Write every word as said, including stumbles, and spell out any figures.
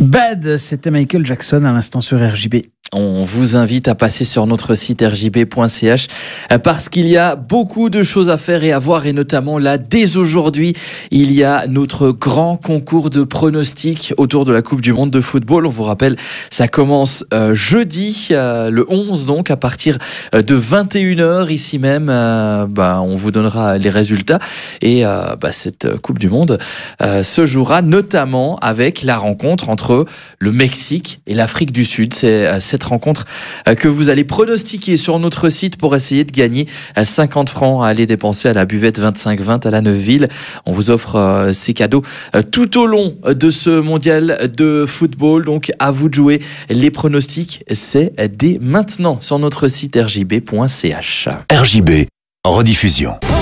Bad, c'était Michael Jackson à l'instant sur R J B. On vous invite à passer sur notre site r j b point c h parce qu'il y a beaucoup de choses à faire et à voir, et notamment là, dès aujourd'hui, il y a notre grand concours de pronostics autour de la Coupe du Monde de football. On vous rappelle, ça commence euh, jeudi, euh, le onze, donc à partir de vingt et une heures ici même. Euh, bah, on vous donnera les résultats et euh, bah, cette Coupe du Monde euh, se jouera notamment avec la rencontre entre le Mexique et l'Afrique du Sud. C'est euh, cette rencontre que vous allez pronostiquer sur notre site pour essayer de gagner cinquante francs à aller dépenser à la buvette vingt-cinq vingt à la Neuville. On vous offre ces cadeaux tout au long de ce mondial de football. Donc à vous de jouer. Les pronostics, c'est dès maintenant sur notre site r j b point c h. R J B en rediffusion.